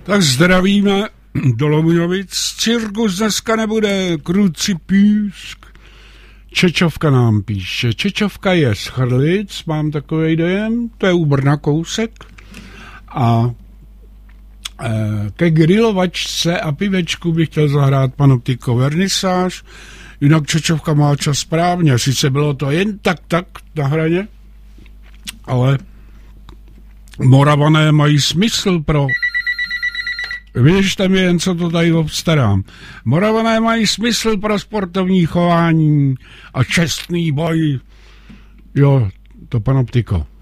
Tak zdravíme do Lomujovic. Cirkus dneska nebude, kruci písk. Čečovka nám píše. Čečovka je z Chrlic, mám takovej dojem, to je u Brna kousek. A ke grilovačce a pivečku bych chtěl zahrát Panoptiko vernisáž. Jinak Čečovka má čas správně. Sice bylo to jen tak na hraně, ale Moravané mají smysl pro... Věřte mi jen, co to tady obstarám. Moravané mají smysl pro sportovní chování a čestný boj. Jo, to Panoptiko.